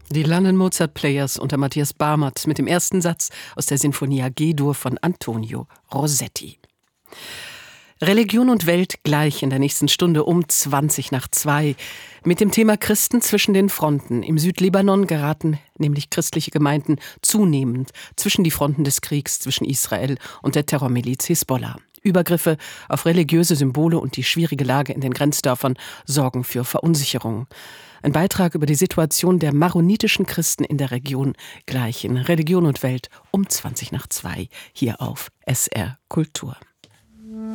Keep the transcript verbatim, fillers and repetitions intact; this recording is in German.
Die London Mozart Players unter Matthias Barmert mit dem ersten Satz aus der Sinfonia G-Dur von Antonio Rossetti. Religion und Welt gleich in der nächsten Stunde um zwanzig nach zwei. Mit dem Thema Christen zwischen den Fronten. Im Südlibanon geraten nämlich christliche Gemeinden zunehmend zwischen die Fronten des Kriegs zwischen Israel und der Terrormiliz Hisbollah. Übergriffe auf religiöse Symbole und die schwierige Lage in den Grenzdörfern sorgen für Verunsicherung. Ein Beitrag über die Situation der maronitischen Christen in der Region gleich in Religion und Welt um zwanzig nach zwei hier auf S R Kultur.